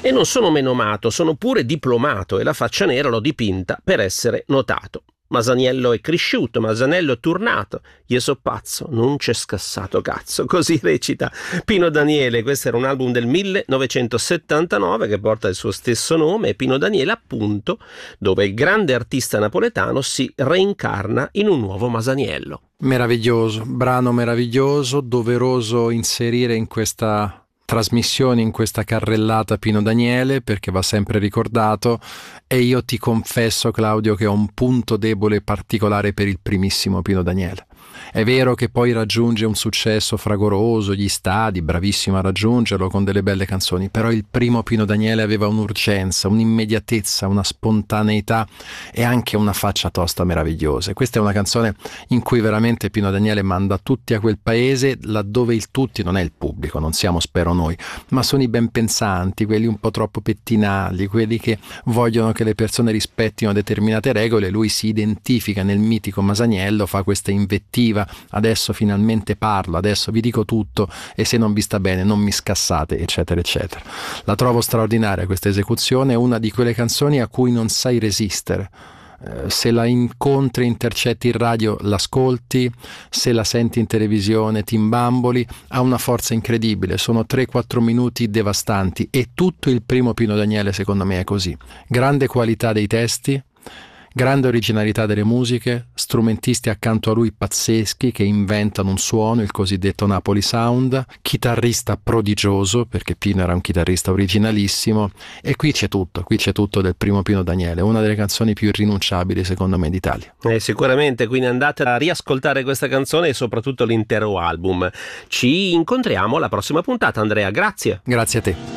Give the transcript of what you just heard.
E non sono menomato, sono pure diplomato e la faccia nera l'ho dipinta per essere notato. Masaniello è cresciuto, Masaniello è tornato, io so pazzo, non c'è scassato cazzo. Così recita Pino Daniele. Questo era un album del 1979 che porta il suo stesso nome, e Pino Daniele appunto, dove il grande artista napoletano si reincarna in un nuovo Masaniello. Meraviglioso, brano meraviglioso, doveroso inserire in questa trasmissione, in questa carrellata Pino Daniele, perché va sempre ricordato. E io ti confesso, Claudio, che ho un punto debole particolare per il primissimo Pino Daniele. È vero che poi raggiunge un successo fragoroso, gli stadi, bravissimo a raggiungerlo con delle belle canzoni, però il primo Pino Daniele aveva un'urgenza, un'immediatezza, una spontaneità e anche una faccia tosta meravigliosa. Questa è una canzone in cui veramente Pino Daniele manda tutti a quel paese, laddove il tutti non è il pubblico, non siamo spero noi, ma sono i ben pensanti, quelli un po' troppo pettinali, quelli che vogliono che le persone rispettino determinate regole. Lui si identifica nel mitico Masaniello, fa questa invettiva: adesso finalmente parlo, adesso vi dico tutto e se non vi sta bene non mi scassate, eccetera eccetera. La trovo straordinaria questa esecuzione, è una di quelle canzoni a cui non sai resistere. Se la incontri, intercetti in radio, l'ascolti, se la senti in televisione ti imbamboli, ha una forza incredibile, sono 3-4 minuti devastanti e tutto il primo Pino Daniele secondo me è così. Grande qualità dei testi, grande originalità delle musiche, strumentisti accanto a lui pazzeschi che inventano un suono, il cosiddetto Napoli Sound, chitarrista prodigioso, perché Pino era un chitarrista originalissimo, e qui c'è tutto del primo Pino Daniele, una delle canzoni più irrinunciabili secondo me d'Italia. Sicuramente, quindi andate a riascoltare questa canzone e soprattutto l'intero album. Ci incontriamo alla prossima puntata, Andrea, grazie. Grazie a te.